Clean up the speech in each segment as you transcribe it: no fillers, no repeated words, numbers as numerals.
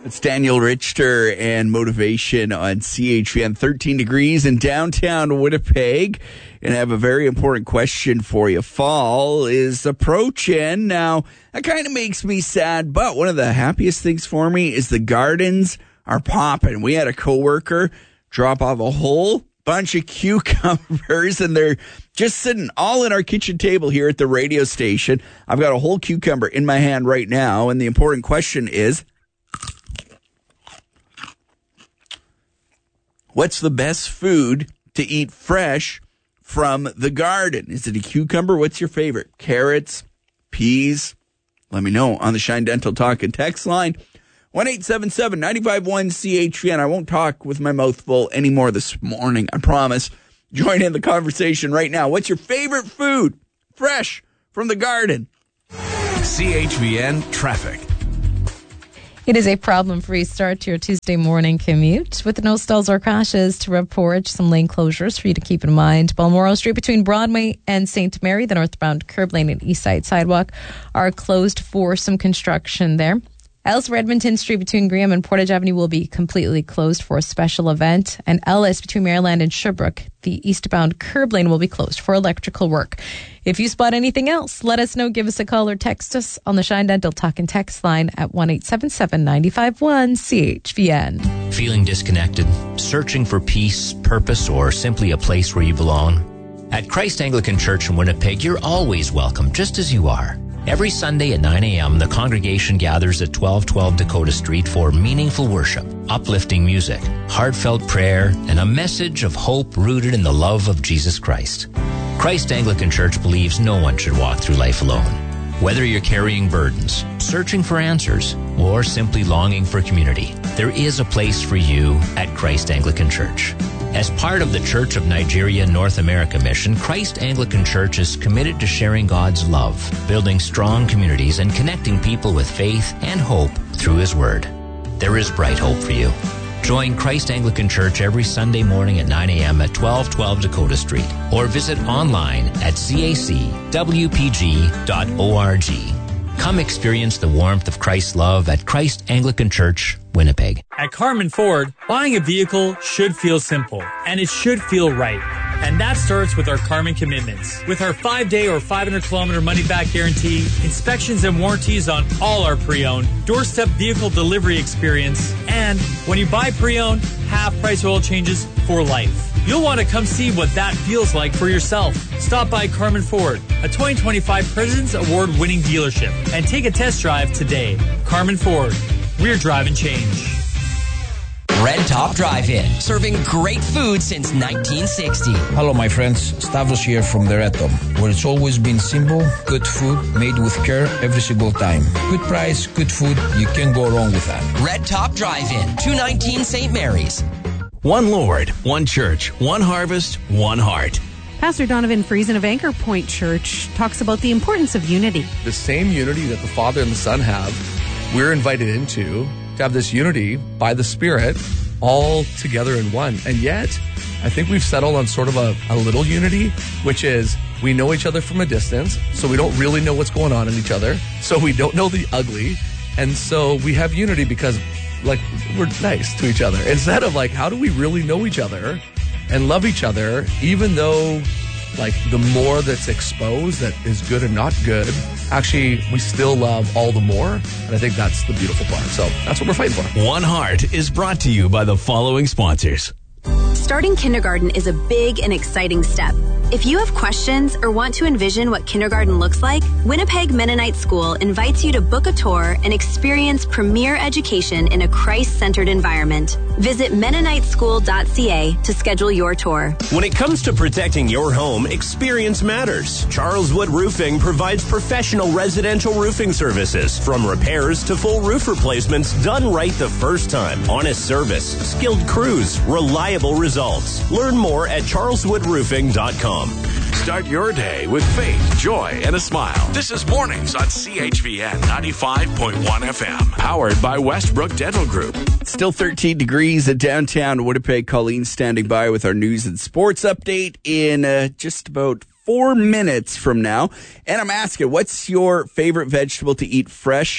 It's Daniel Richter and Motivation on CHVN. 13 degrees in downtown Winnipeg. And I have a very important question for you. Fall is approaching. Now, that kind of makes me sad, but one of the happiest things for me is the gardens are popping. We had a coworker drop off a whole bunch of cucumbers, and they're just sitting all in our kitchen table here at the radio station. I've got a whole cucumber in my hand right now, and the important question is, what's the best food to eat fresh from the garden? Is it a cucumber? What's your favorite? Carrots, peas? Let me know on the Shine Dental Talk and Text line. 1-877-951-CHVN. I won't talk with my mouth full anymore this morning, I promise. Join in the conversation right now. What's your favorite food? Fresh from the garden. CHVN Traffic. It is a problem-free start to your Tuesday morning commute with no stalls or crashes to report. Some lane closures for you to keep in mind. Balmoral Street between Broadway and St. Mary, the northbound curb lane and east side sidewalk are closed for some construction there. Elsewhere, Edmonton Street between Graham and Portage Avenue will be completely closed for a special event. And Ellis between Maryland and Sherbrooke, the eastbound curb lane will be closed for electrical work. If you spot anything else, let us know. Give us a call or text us on the Shine Dental Talk and Text line at 1-877-951-CHVN. Feeling disconnected, searching for peace, purpose, or simply a place where you belong? At Christ Anglican Church in Winnipeg, you're always welcome, just as you are. Every Sunday at 9 a.m., the congregation gathers at 1212 Dakota Street for meaningful worship, uplifting music, heartfelt prayer, and a message of hope rooted in the love of Jesus Christ. Christ Anglican Church believes no one should walk through life alone. Whether you're carrying burdens, searching for answers, or simply longing for community, there is a place for you at Christ Anglican Church. As part of the Church of Nigeria North America mission, Christ Anglican Church is committed to sharing God's love, building strong communities, and connecting people with faith and hope through His Word. There is bright hope for you. Join Christ Anglican Church every Sunday morning at 9 a.m. at 1212 Dakota Street, or visit online at cacwpg.org. Come experience the warmth of Christ's love at Christ Anglican Church, Winnipeg. At Carmen Ford, buying a vehicle should feel simple, and it should feel right. And that starts with our Carmen commitments. With our 5-day or 500-kilometer money-back guarantee, inspections and warranties on all our pre-owned, doorstep vehicle delivery experience, and when you buy pre-owned, half-price oil changes for life. You'll want to come see what that feels like for yourself. Stop by Carmen Ford, a 2025 President's Award-winning dealership, and take a test drive today. Carmen Ford, we're driving change. Red Top Drive-In, serving great food since 1960. Hello, my friends. Stavros here from the Red Top, where it's always been simple, good food, made with care every single time. Good price, good food, you can't go wrong with that. Red Top Drive-In, 219 St. Mary's. One Lord, one church, one harvest, one heart. Pastor Donovan Friesen of Anchor Point Church talks about the importance of unity. The same unity that the Father and the Son have, we're invited into to have this unity by the Spirit all together in one. And yet, I think we've settled on sort of a little unity, which is we know each other from a distance, so we don't really know what's going on in each other, so we don't know the ugly, and so we have unity because like we're nice to each other instead of like how do we really know each other and love each other, even though like the more that's exposed that is good and not good, actually we still love all the more. And I think that's the beautiful part. So that's what we're fighting for. One Heart is brought to you by the following sponsors. Starting kindergarten is a big and exciting step. If you have questions or want to envision what kindergarten looks like, Winnipeg Mennonite School invites you to book a tour and experience premier education in a Christ-centered environment. Visit MennoniteSchool.ca to schedule your tour. When it comes to protecting your home, experience matters. Charles Wood Roofing provides professional residential roofing services, from repairs to full roof replacements done right the first time. Honest service, skilled crews, reliable results. Learn more at charleswoodroofing.com. Start your day with faith, joy, and a smile. This is Mornings on CHVN 95.1 FM. Powered by Westbrook Dental Group. Still 13 degrees at downtown Winnipeg. Colleen standing by with our news and sports update in just about 4 minutes from now. And I'm asking, what's your favorite vegetable to eat fresh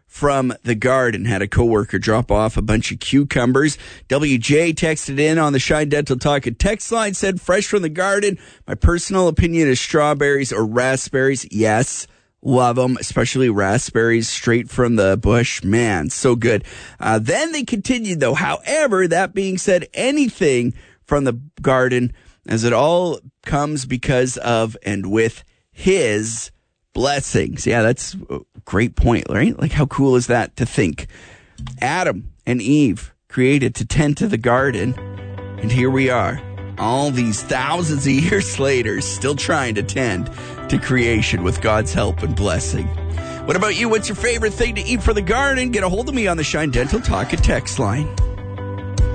from the garden. Had a coworker drop off a bunch of cucumbers. WJ texted in on the Shine Dental Talk and text line, said, fresh from the garden. My personal opinion is strawberries or raspberries. Yes, love them, especially raspberries straight from the bush. Man, so good. Then they continued, though. However, that being said, anything from the garden, as it all comes because of and with his blessings. Yeah, that's a great point, right? Like, how cool is that to think? Adam and Eve created to tend to the garden, and here we are, all these thousands of years later, still trying to tend to creation with God's help and blessing. What about you? What's your favorite thing to eat for the garden? Get a hold of me on the Shine Dental Talk and text line.